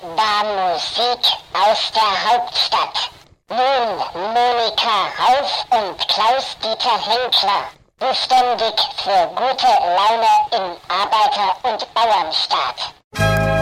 war Musik aus der Hauptstadt. Nun Monika Rauf und Klaus-Dieter Henkler, beständig für gute Laune im Arbeiter- und Bauernstaat.